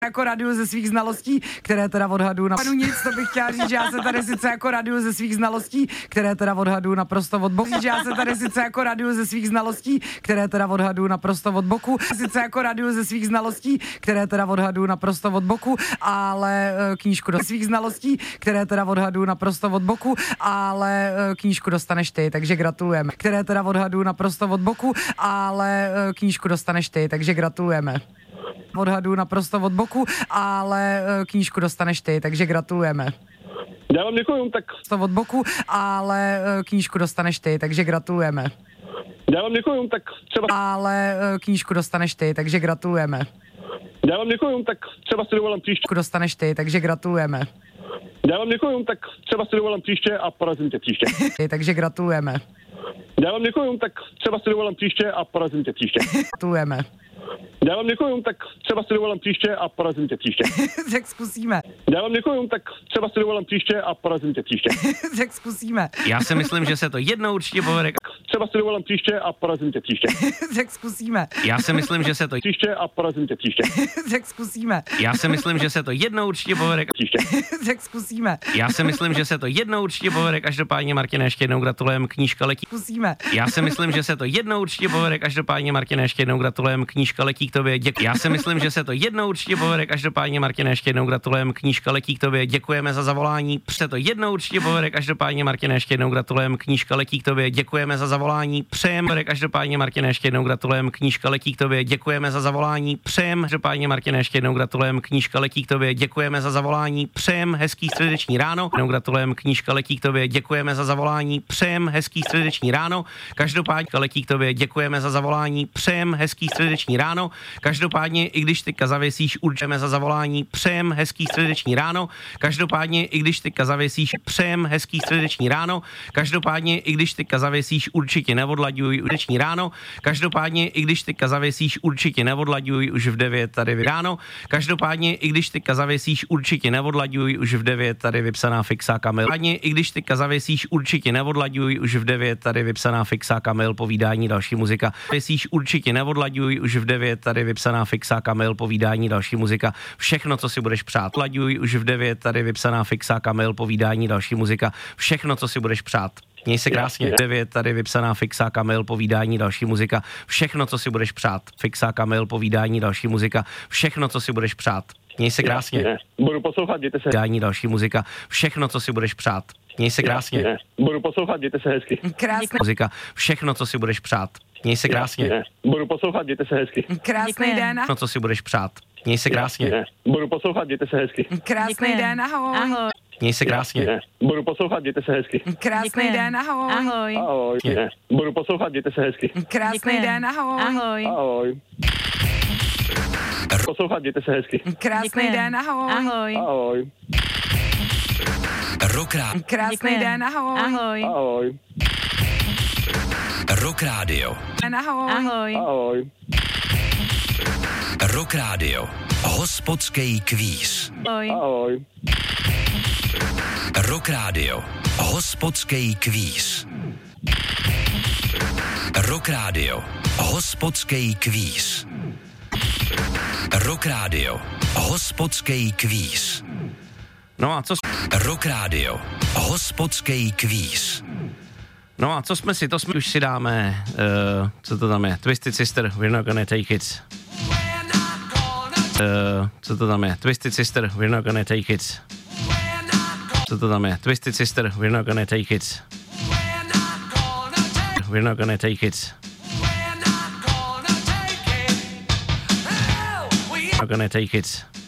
Jako radiu ze svých znalostí, které teda odhaduju na panu nic, to bych chtěla říct, že já se tady sice jako radiu ze svých znalostí, které teda odhaduju naprosto od boku, že já se tady sice jako radiu ze svých znalostí, které teda odhaduju naprosto od boku, sice jako radiu ze svých znalostí, které teda odhaduju naprosto od boku, ale knížku do svých znalostí, které teda odhaduju naprosto od boku, ale knížku dostaneš ty, takže gratulujeme. Které teda odhaduju naprosto od boku, ale knížku dostaneš ty, takže gratulujeme. Odhadu naprosto od boku, ale knížku dostaneš ty, takže gratulujeme. Já vám děkuju, tak... To od boku, ale knížku dostaneš ty, takže gratulujeme. Já vám děkuju, tak třeba... Ale knížku dostaneš ty, takže gratulujeme. Já vám děkuju, tak třeba si dovolám příště. Dostaneš ty, takže gratulujeme. Já vám děkuju, tak třeba si dovolám příště a porazím tě příště. Takže gratulujeme. Já vám děkuju, tak třeba si dovolám příště a porazím tě příště. Gratulujeme. Já vám děkuju, tak třeba si dovolám příště a porazím tě příště. Tak zkusíme. Já vám děkuju, tak třeba si dovolám příště a porazím tě příště. Tak zkusíme. Já si myslím, že se to jednou určitě povede. Třeba si dovolám příště a porazím tě příště. Tak zkusíme. Já si myslím, že se to Příště a porazím tě příště. Tak zkusíme. Já si myslím, že se to jednou určitě povede. Příště. Tak zkusíme. Já si myslím, že se to jednou určitě povede. Každopádně, Martine, ještě jednou gratulujeme, knížka letí. Zkusíme. Já si myslím, že se to jednou určitě povede. Každopádně, Martine, ještě jednou gratulujeme, knížka letí k tobě. Já si myslím, že se to jednou určitě povede. Každopádně, Martine, ještě jednou gratulujeme, knížka letí k tobě. Děkujeme za zavolání. Se to jednou určitě povede. Každopádně, Martine, ještě jednou gratulujeme, knížka letí k tobě. Děkujeme za zavolání. Přejeme. Každopádně, Martine, ještě jednou gratulujeme, knížka letí k tobě. Děkujeme za zavolání. Přejeme. Každopádně, Martine, ještě jednou gratulujeme, knížka letí k tobě. Děkujeme za zavolání. Přejeme hezký středeční ráno. Jednou gratulujeme, knížka letí k tobě. Děkujeme za zavolání. Přejeme hezký středeční ráno. Každopádně letí k tobě. Děkujeme za zavolání. Přejeme hezký středeční ráno. Každopádně, i když teďka zavěsíš, určujeme za zavolání. Přejem hezký středeční ráno. Každopádně, i když teďka zavěsíš, přejem hezký středeční ráno. Každopádně, i když teďka zavěsíš, určitě neodlaďuj středeční ráno. Každopádně, i když teďka zavěsíš, určitě neodlaďuj už v 9 tady ráno. Každopádně, i když teďka zavěsíš, určitě neodlaďuj už v 9 tady vypsaná Fixa Kamil. Každopádně, i když teďka zavěsíš, určitě neodlaďuj už v 9 tady vypsaná Fixa Kamil, povídání, další muzika. Zavěsíš, určitě neodlaďuj už v 9 tady vypsaná Fixa Kamil, povídání, další muzika. Všechno, co si budeš přát. Laďuj už v 9 tady vypsaná Fixa Kamil, povídání, další muzika. Všechno, co si budeš přát. Měj se krásně. 9 tady vypsaná Fixa Kamil, povídání, další muzika. Všechno, co si budeš přát. Fixa Kamil, povídání, další muzika. Všechno, co si budeš přát. Měj se krásně. Budu poslouchat, dějte se. Povídání, další muzika. Všechno, co si budeš přát. Měj se krásně. Budu poslouchat, dějte se hezky. Krásný. Muzika. Všechno, co si budeš přát. Měj se krásně. Budu poslouchat, dějte se hezky. Krásný den. Všechno, co si budeš přát. Měj se krásně. Budu poslouchat, dějte se hezky. Krásný den, ahoj. Ahoj. Měj se krásně. Budu poslouchat, dějte se hezky. Krásný den, ahoj. Ahoj. Ahoj. Budu poslouchat, dějte se hezky. Krásný den, ahoj. Ahoj. Ahoj. Poslouchat, dějte se hezky. Krásný den, ahoj. Ahoj. Ahoj. Rock Radio. Krásný den, ahoj. Ahoj. Ahoj. Rock Radio. Ahoj. Ahoj. Ahoj. Rock Radio. Hospodský kvíz. Ahoj. Ahoj. Rock Radio. Hospodský kvíz. Rock Radio. Hospodský kvíz. Rock Radio. Hospodský kvíz. No a co? Rock Radio. Hospodský kvíz. No a co jsme si, to jsme už si dáme, co to tam je, Twisted Sister, We're Not Gonna Take It. Co to tam je, Twisted Sister, We're Not Gonna Take It. Co to tam je, Twisted Sister, We're Not Gonna Take It. We're Not Gonna Take It. We're Not Gonna Take It.